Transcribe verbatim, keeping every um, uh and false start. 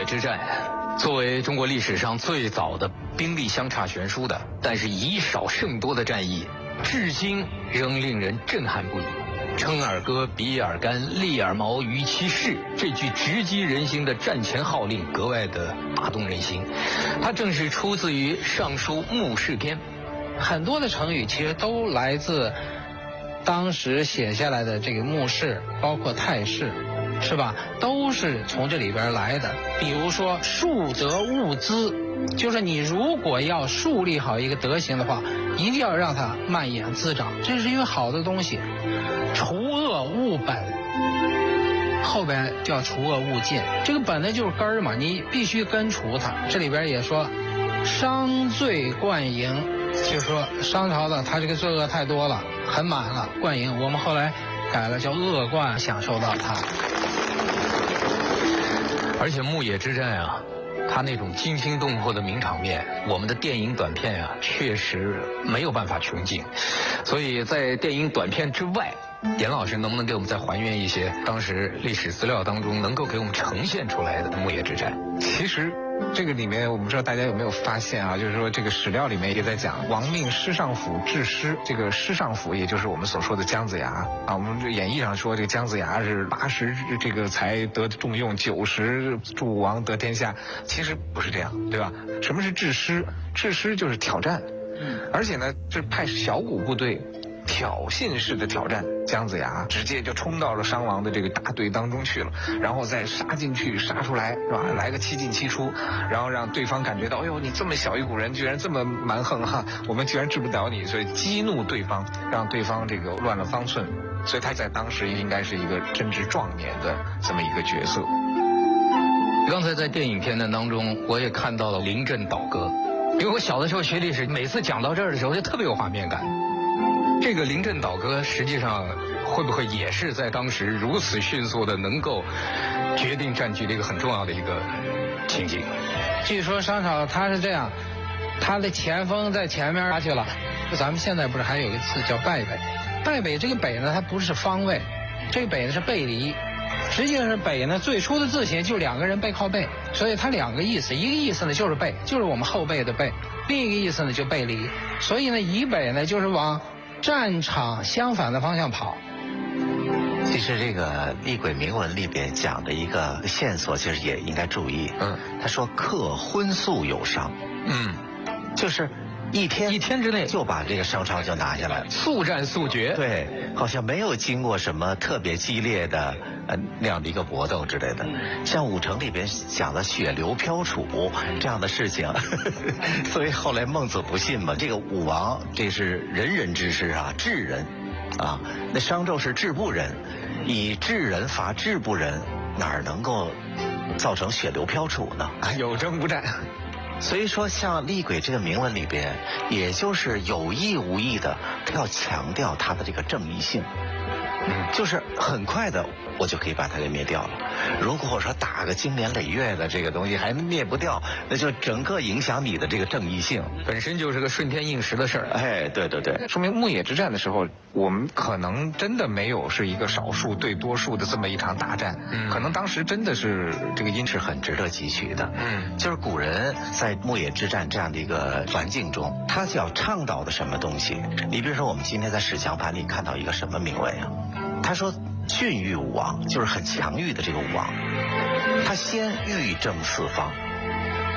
之战，作为中国历史上最早的兵力相差悬殊的，但是以少胜多的战役，至今仍令人震撼不已。称尔戈，比尔干，利尔毛，于其事，这句直击人心的战前号令格外的打动人心。它正是出自于《尚书·目视篇》。 很多的成语其实都来自当时写下来的这个目视，包括态势，是吧？都是从这里边来的。比如说树德物滋，就是你如果要树立好一个德行的话，一定要让它蔓延滋长，这是一个好的东西。除恶务本，后边叫除恶务尽，这个本呢就是根儿嘛，你必须根除它。这里边也说商罪贯盈，就是说商朝的他这个罪恶太多了，很满了，贯盈。我们后来改了叫恶贯，享受到它。 而且牧野之战啊，它那种惊心动魄的名场面，我们的电影短片啊，确实没有办法穷尽。所以在电影短片之外，严老师能不能给我们再还原一些当时历史资料当中能够给我们呈现出来的牧野之战？ 其实这个里面，我不知道大家有没有发现啊，就是说这个史料里面也在讲王命师尚府治师，这个师尚府也就是我们所说的姜子牙啊。我们这演义上说这个姜子牙是八十这个才得重用，九十助王得天下，其实不是这样，对吧？什么是治师？治师就是挑战，而且呢，是派小股部队挑衅式的挑战姜子牙，直接就冲到了商王的这个大队当中去了，然后再杀进去杀出来，是吧？来个七进七出，然后让对方感觉到，哎呦，你这么小一股人居然这么蛮横哈，我们居然治不了你，所以激怒对方，让对方这个乱了方寸，所以他在当时应该是一个正值壮年的这么一个角色。 刚才在电影片段当中，我也看到了临阵倒戈，因为我小的时候学历史，每次讲到这儿的时候就特别有画面感。这个临阵倒戈实际上会不会也是在当时如此迅速的能够决定战局的一个很重要的一个情景？ 据说商朝他是这样，他的前锋在前面杀去了，咱们现在不是还有一个字叫败北？败北这个北呢，它不是方位，这个北呢是背离。实际上是北呢，最初的字形就两个人背靠背，所以它两个意思，一个意思呢就是背，就是我们后背的背，另一个意思呢就背离，所以呢以北呢就是往战场相反的方向跑。 其实这个厉鬼铭文里边讲的一个线索，其实也应该注意。嗯，他说克荤素有伤。嗯，就是一天一天之内就把这个商朝就拿下来了， 速战速决。 对，好像没有经过什么特别激烈的呃那样的一个搏斗之类的。像武城里边讲的血流飘杵这样的事情，所以后来孟子不信嘛。这个武王这是人人之师啊，智人啊，那商纣是智不仁，以智人伐智不仁，哪儿能够造成血流飘杵呢？ 有征不战。 所以说，像厉鬼这个铭文里边，也就是有意无意的，他要强调他的这个正义性，就是很快的我就可以把它给灭掉了。如果说打个经年累月的这个东西还灭不掉，那就整个影响你的这个正义性， 本身就是个顺天应时的事儿。 哎，对对对， 说明牧野之战的时候，我们可能真的没有是一个少数对多数的这么一场大战，嗯，可能当时真的是这个因是很值得汲取的。嗯，就是古人在牧野之战这样的一个环境中，他要倡导的什么东西？你比如说，我们今天在史强盘里看到一个什么铭文啊？他说训育武王，就是很强欲的这个武王，他先欲正四方，